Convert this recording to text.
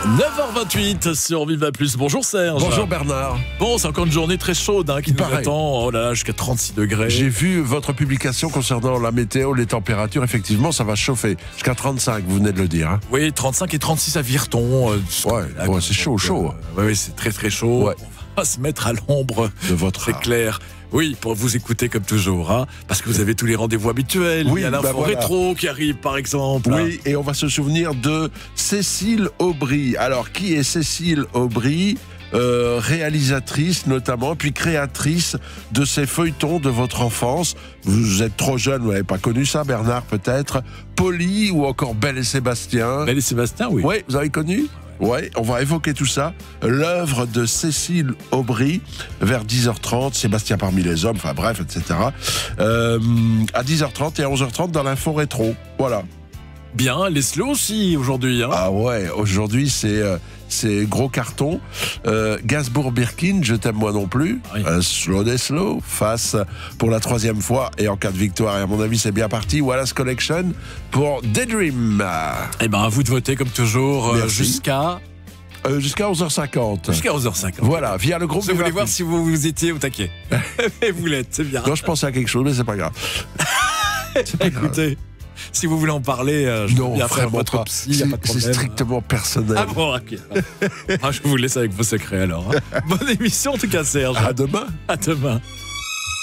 9h28 sur Viva Plus. Bonjour Serge. Bonjour Bernard. Bon, c'est encore une journée très chaude qui nous attend. Oh là là, jusqu'à 36 degrés. J'ai vu votre publication concernant la météo, les températures. Effectivement, ça va chauffer. Jusqu'à 35, vous venez de le dire. Oui, 35 et 36 à Virton. Ouais, c'est chaud. Oui, c'est très très chaud. Ouais. On va se mettre à l'ombre De votre c'est art. clair. Oui, pour vous écouter comme toujours, parce que vous avez tous les rendez-vous habituels. Oui, il y a l'info voilà. rétro qui arrive, par exemple. Oui, et on va se souvenir de Cécile Aubry. Alors, qui est Cécile Aubry ? Réalisatrice notamment, puis créatrice de ces feuilletons de votre enfance. Vous êtes trop jeune, vous n'avez pas connu ça, Bernard, peut-être. Polly ou encore Belle et Sébastien. Belle et Sébastien, oui. Oui, vous avez connu ? Oui, on va évoquer tout ça. L'œuvre de Cécile Aubry, vers 10h30, Sébastien parmi les hommes, enfin bref, etc. À 10h30 et à 11h30 dans l'info rétro. Voilà. Bien, les slow aussi aujourd'hui. Ah ouais, aujourd'hui c'est gros carton. Gainsbourg-Birkin, Je t'aime moi non plus. Oui. Slow des slow, face pour la 3e fois et en cas de victoire. Et à mon avis, c'est bien parti. Wallace Collection pour Daydream. Eh ben, à vous de voter comme toujours Merci. jusqu'à 11h50. 11h50. Voilà, via le groupe. Je voulais Viva voir Plus. si vous étiez au taquet. Et vous l'êtes, c'est bien. Non, je pensais à quelque chose, mais c'est pas grave. C'est pas grave. Écoutez, si vous voulez en parler, je Non, peux bien faire vraiment votre pas. psy, y a pas de C'est problème. strictement personnel. Ah bon, ok. Je vous laisse avec vos secrets alors. Bonne émission en tout cas, Serge. À demain. À demain.